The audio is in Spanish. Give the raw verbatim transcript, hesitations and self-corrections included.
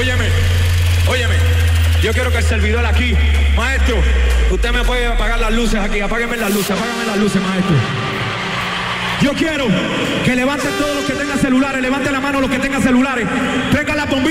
Óyeme, óyeme. Yo quiero que el servidor aquí, maestro, usted me puede apagar las luces aquí, apáguenme las luces, apáguenme las luces, maestro. Yo quiero que levanten todos los que tengan celulares, levanten la mano los que tengan celulares, traigan la bombilla.